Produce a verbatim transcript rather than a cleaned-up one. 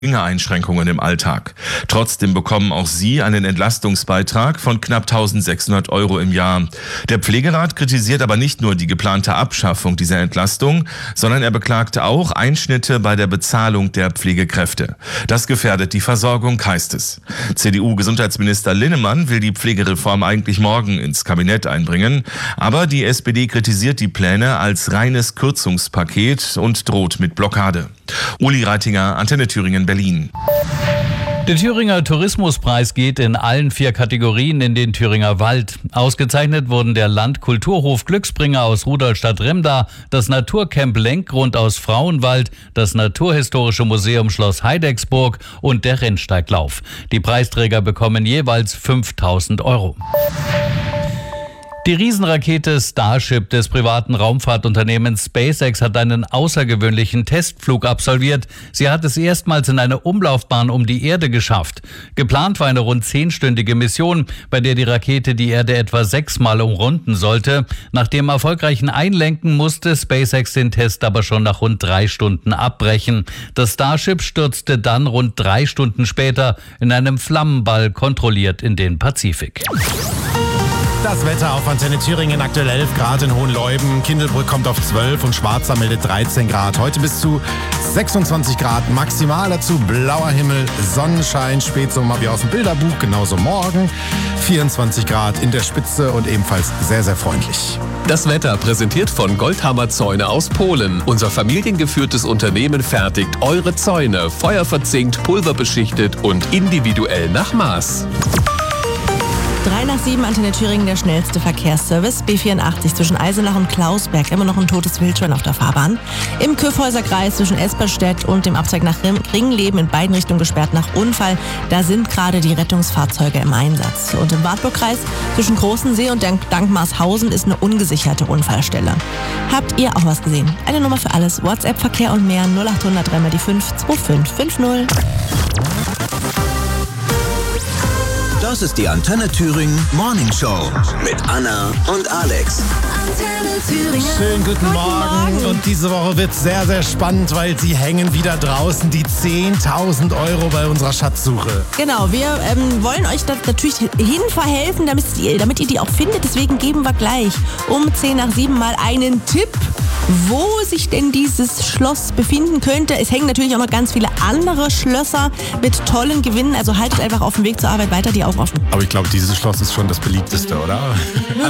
Einschränkungen im Alltag. Trotzdem bekommen auch sie einen Entlastungsbeitrag von knapp eintausendsechshundert Euro im Jahr. Der Pflegerat kritisiert aber nicht nur die geplante Abschaffung dieser Entlastung, sondern er beklagte auch Einschnitte bei der Bezahlung der Pflegekräfte. Das gefährdet die Versorgung, heißt es. C D U-Gesundheitsminister Linnemann will die Pflegereform eigentlich morgen ins Kabinett einbringen, aber die S P D kritisiert die Pläne als reines Kürzungspaket und droht mit Blockade. Uli Reitinger, Antenne Thüringen, Berlin. Der Thüringer Tourismuspreis geht in allen vier Kategorien in den Thüringer Wald. Ausgezeichnet wurden der Landkulturhof Glücksbringer aus Rudolstadt-Remda, das Naturcamp Lenkgrund aus Frauenwald, das Naturhistorische Museum Schloss Heidecksburg und der Rennsteiglauf. Die Preisträger bekommen jeweils fünftausend Euro. Die Riesenrakete Starship des privaten Raumfahrtunternehmens SpaceX hat einen außergewöhnlichen Testflug absolviert. Sie hat es erstmals in eine Umlaufbahn um die Erde geschafft. Geplant war eine rund zehnstündige Mission, bei der die Rakete die Erde etwa sechsmal umrunden sollte. Nach dem erfolgreichen Einlenken musste SpaceX den Test aber schon nach rund drei Stunden abbrechen. Das Starship stürzte dann rund drei Stunden später in einem Flammenball kontrolliert in den Pazifik. Das Wetter auf Antenne Thüringen, aktuell elf Grad in Hohenleuben, Kindelbrück kommt auf zwölf und Schwarza meldet dreizehn Grad. Heute bis zu sechsundzwanzig Grad maximal, dazu blauer Himmel, Sonnenschein, Spätsommer wie aus dem Bilderbuch, genauso morgen. vierundzwanzig Grad in der Spitze und ebenfalls sehr, sehr freundlich. Das Wetter präsentiert von Goldhammer Zäune aus Polen. Unser familiengeführtes Unternehmen fertigt eure Zäune, feuerverzinkt, pulverbeschichtet und individuell nach Maß. drei nach sieben, Antenne Thüringen, der schnellste Verkehrsservice. B vierundachtzig zwischen Eisenach und Klausberg, immer noch ein totes Wildschwein auf der Fahrbahn. Im Kyffhäuserkreis zwischen Esperstedt und dem Abzweig nach Ringleben in beiden Richtungen gesperrt nach Unfall. Da sind gerade die Rettungsfahrzeuge im Einsatz. Und im Wartburgkreis zwischen Großensee und Dankmarshausen ist eine ungesicherte Unfallstelle. Habt ihr auch was gesehen? Eine Nummer für alles. WhatsApp, Verkehr und mehr null achthundert drei mal die fünf zwei fünf fünf null. Das ist die Antenne Thüringen Morning Show mit Anna und Alex. Antenne Thüringen. Schönen guten, guten Morgen. Morgen. Und diese Woche wird sehr, sehr spannend, weil sie hängen wieder draußen die zehntausend Euro bei unserer Schatzsuche. Genau, wir ähm, wollen euch da natürlich hin verhelfen, damit ihr, damit ihr die auch findet. Deswegen geben wir gleich um zehn nach sieben mal einen Tipp, wo sich denn dieses Schloss befinden könnte. Es hängen natürlich auch noch ganz viele andere Schlösser mit tollen Gewinnen. Also haltet einfach auf dem Weg zur Arbeit weiter die Augen offen. Aber ich glaube, dieses Schloss ist schon das beliebteste, oder? Nun